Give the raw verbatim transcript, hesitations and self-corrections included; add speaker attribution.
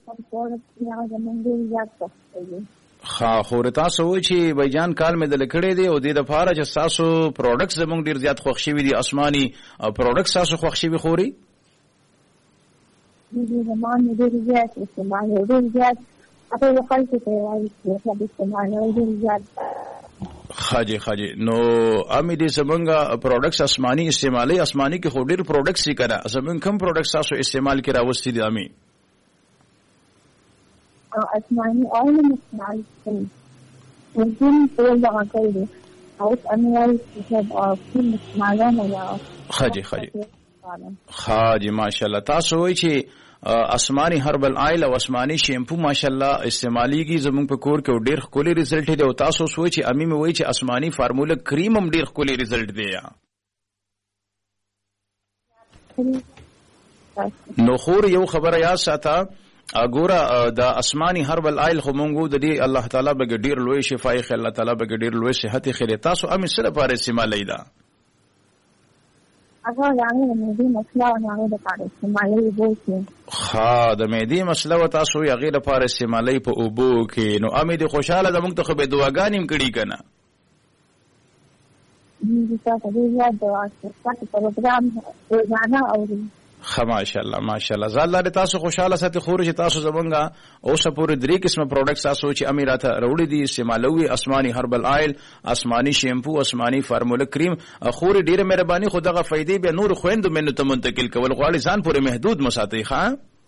Speaker 1: خا خو تاسو وایي چې بایجان کال مې د لکړې دی او د لپاره چې تاسو پروډکټس زموږ ډیر زیات خوښ شوي دي آسماني پروډکټس تاسو خوښ شوي خوري
Speaker 2: دي زمانه ډیر زیات استعمال ډیر زیات اته خلک ته وایي چې د استعمال ډیر زیات
Speaker 1: خاجي خاجي نو امي دې زمونږه پروډکټس آسماني استعمالي آسماني کې خو ډیر پروډکټس یې کړه زمونږ کوم پروډکټس تاسو استعمال کړه وستې دي امي
Speaker 2: آسماني اول استعمال کړي ورته ټول دا کړی او امي وايي چې ټول استعمالونه یا
Speaker 1: خاجي خاجي خاجي ماشاءالله تاسو وایي چې آسماني هربل آیل او آسماني شیمپو ماشاءالله استعماليږي زموږ په کور کې ډېر ښکلي رزلټ دی او تاسو سوچ چې امي مې وایي چې آسماني فارموله کریم هم ډېر ښکلي رزلټ دی نو خور یو خبره یاد ساته اګوره د آسماني هربل آیل خو مونږ د دې الله تعالی به ډېر لوی شفای خیر الله تعالی به ډېر لوی صحت خیر تاسو امي سره لپاره استعمالي دا
Speaker 2: هغه یعنی د معدې مسله او هغه د پاره استعمالي بوله
Speaker 1: خا د معدې مسله او تاسو یې غیر لپاره استعمالي په اوبو کې نو امي د خوشاله د موږ ته خو به دعاګانې کړي کنه
Speaker 2: دې تاسو دې یاد واخلئ تاسو پروګرام روزانه او
Speaker 1: خ ماشاءالله ماشاءالله زالله تاسو خوشاله ساتي خور چې تاسو زمونږه اوس پورې درې قسمه پروډکټس تاسو چې امي راته وروړي دي استعمالوي آسماني هربل آیل آسماني شیمپو آسماني فارموله کریم خور ډیره مهرباني خو دغه فائدې به نور خويندو منو ته منتقل کول غواړي ځان پورې محدود مساتي ښا